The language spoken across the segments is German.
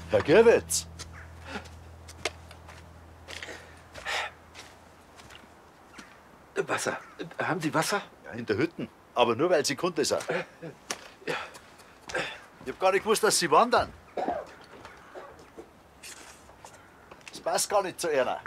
Herr Gerwitz. Wasser. Haben Sie Wasser? Ja, in der Hütte. Aber nur, weil Sie Kunde sind. Ja. Ich hab gar nicht gewusst, dass Sie wandern. Das passt gar nicht zu Ihnen.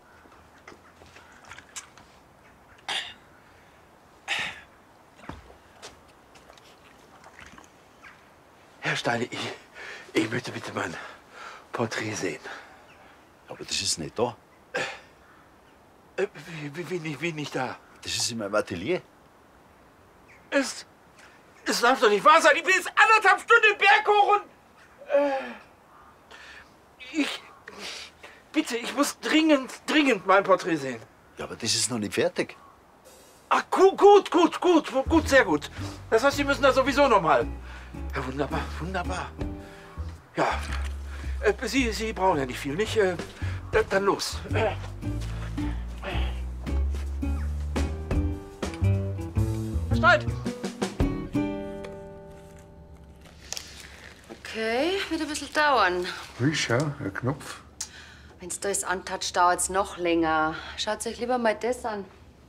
Herr Steine, ich möchte bitte mein Porträt sehen. Aber das ist nicht da. Wie nicht da? Das ist in meinem Atelier. Es darf doch nicht wahr sein. Ich bin jetzt 1,5 Stunden den Berg hoch und... Ich muss dringend mein Porträt sehen. Ja, aber das ist noch nicht fertig. Ach, gut, sehr gut. Das heißt, Sie müssen da sowieso noch mal. Ja, wunderbar. Ja, Sie brauchen ja nicht viel, nicht? Dann los. Herr Streit! Okay, wird ein bisschen dauern. Wie, schau, ein Knopf. Wenn's da ist antatscht, dauert's noch länger. Schaut euch lieber mal das an.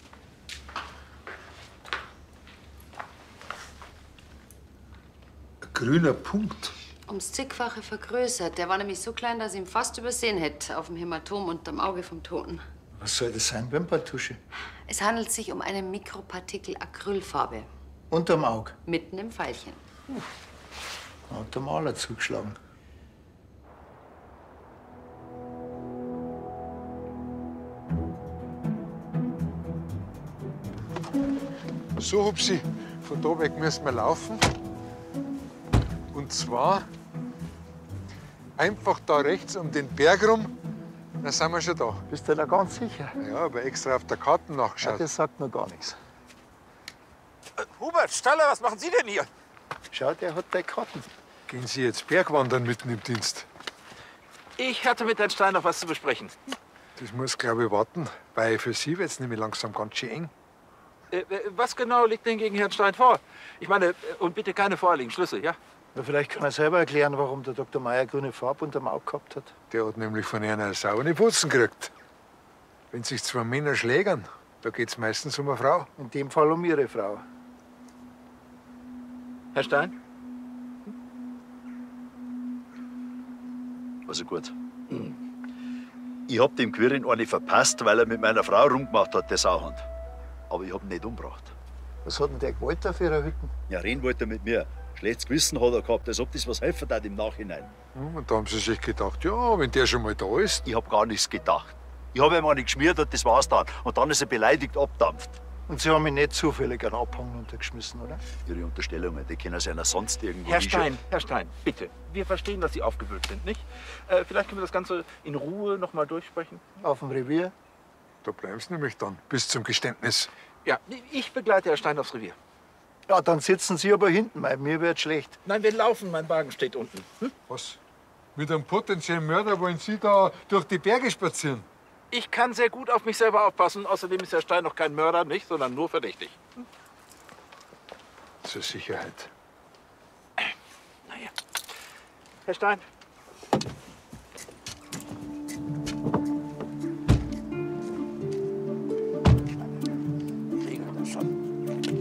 Ein grüner Punkt. Ums zigfache vergrößert. Der war nämlich so klein, dass ich ihn fast übersehen hätte auf dem Hämatom unterm Auge vom Toten. Was soll das sein? Wimperntusche? Es handelt sich um eine Mikropartikel-Acrylfarbe. Unterm Auge. Mitten im Pfeilchen. Hat der Maler zugeschlagen. So, Hupsi, von da weg müssen wir laufen. Und zwar einfach da rechts um den Berg rum, dann sind wir schon da. Bist du da ganz sicher? Ja, aber extra auf der Karte Ja, nachgeschaut. das sagt mir gar nichts. Hubert, Staller, was machen Sie denn hier? Schau, der hat deine Karten. Gehen Sie jetzt Bergwandern mitten im Dienst? Ich hatte mit Herrn Stein noch was zu besprechen. Das muss, glaube ich, warten, weil für Sie wird es nämlich langsam ganz schön eng. Was genau liegt denn gegen Herrn Stein vor? Ich meine, und bitte keine vorliegen Schlüsse, ja? Ja, vielleicht kann er selber erklären, warum der Dr. Meier grüne Farbe unterm Auge gehabt hat. Der hat nämlich von einer Sau eine Putzen gekriegt. Wenn sich zwei Männer schlägern, da geht's meistens um eine Frau. In dem Fall um ihre Frau. Herr Stein? Also gut. Ich hab dem Quirin eine verpasst, weil er mit meiner Frau rumgemacht hat, der Sauhund. Aber ich hab ihn nicht umgebracht. Was hat denn der gewollt auf ihrer Hütte? Ja, reden wollte er mit mir. Schlechtes Gewissen hat er gehabt, als ob das was helfen hat im Nachhinein. Und da haben sie sich gedacht, ja, wenn der schon mal da ist. Ich hab gar nichts gedacht. Ich hab ihm eine geschmiert und das war's dann. Und dann ist er beleidigt abdampft. Und Sie haben ihn nicht zufällig einen Abhang untergeschmissen, oder? Ihre Unterstellungen, die können sich ja sonst irgendwo Herr hinschauen. Stein, bitte. Wir verstehen, dass Sie aufgewühlt sind, nicht? Vielleicht können wir das Ganze in Ruhe noch mal durchsprechen. Auf dem Revier? Da bleiben sie nämlich dann, bis zum Geständnis. Ja, ich begleite Herr Stein aufs Revier. Ja, dann sitzen Sie aber hinten, weil mir wird schlecht. Nein, wir laufen, mein Wagen steht unten. Was? Mit einem potenziellen Mörder wollen Sie da durch die Berge spazieren? Ich kann sehr gut auf mich selber aufpassen. Außerdem ist Herr Stein noch kein Mörder, nicht, sondern nur verdächtig. Zur Sicherheit. Naja. Herr Stein,